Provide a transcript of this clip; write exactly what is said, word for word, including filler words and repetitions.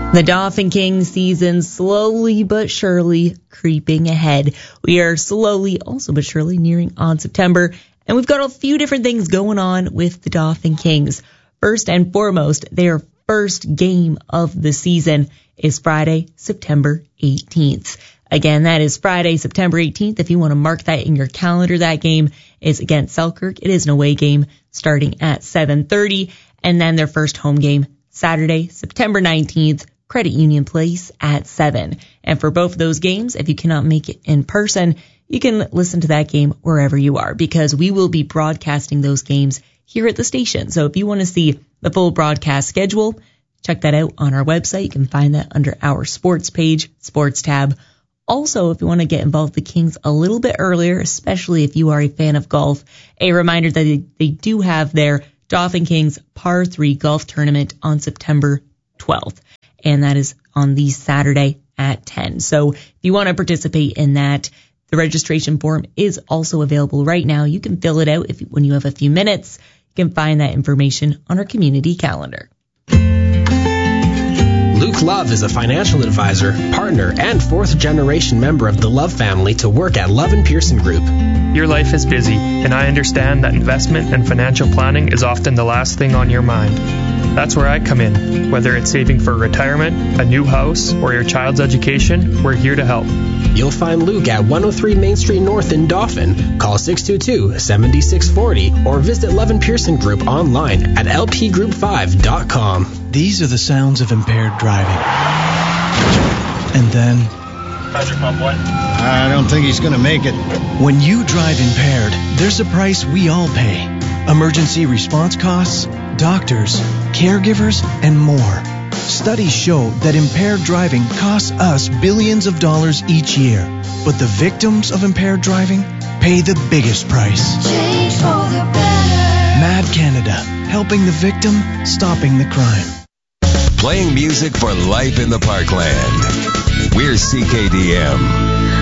The Dauphin Kings season slowly but surely creeping ahead. We are slowly, also but surely, nearing on September, and we've got a few different things going on with the Dauphin Kings. First and foremost, their first game of the season is Friday, September eighteenth. Again, that is Friday, September eighteenth. If you want to mark that in your calendar, that game is against Selkirk. It is an away game starting at seven thirty, and then their first home game Saturday, September nineteenth, Credit Union Place at seven. And for both of those games, if you cannot make it in person, you can listen to that game wherever you are, because we will be broadcasting those games here at the station. So if you want to see the full broadcast schedule, check that out on our website. You can find that under our sports page, sports tab. Also, if you want to get involved with the Kings a little bit earlier, especially if you are a fan of golf, a reminder that they, they do have their Dauphin Kings Par three golf tournament on September twelfth. And that is on the Saturday at ten. So if you want to participate in that, the registration form is also available right now. You can fill it out if when you have a few minutes. You can find that information on our community calendar. Luke Love is a financial advisor, partner, and fourth-generation member of the Love family to work at Love and Pearson Group. Your life is busy, and I understand that investment and financial planning is often the last thing on your mind. That's where I come in. Whether it's saving for retirement, a new house, or your child's education, we're here to help. You'll find Luke at one oh three Main Street North in Dauphin. Call six two two, seven six four zero or visit Love and Pearson Group online at l p group five dot com. These are the sounds of impaired driving. And then... How's your pump, boy? I don't think he's going to make it. When you drive impaired, there's a price we all pay. Emergency response costs, doctors, caregivers, and more. Studies show that impaired driving costs us billions of dollars each year. But the victims of impaired driving pay the biggest price. Change for the better. Mad Canada, helping the victim, stopping the crime. Playing music for life in the Parkland. We're C K D M.